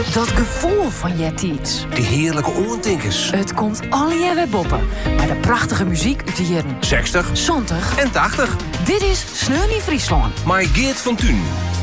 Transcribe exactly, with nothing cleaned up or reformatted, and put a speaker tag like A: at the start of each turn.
A: Dat gevoel van Jettiets.
B: Die heerlijke oortinkers.
A: Het komt alle weer boppen. Maar de prachtige muziek uit de jaren
B: zestig
A: zestig
B: en tachtig.
A: Dit is Sneeuw in Friesland.
B: Maar Geert van Thun.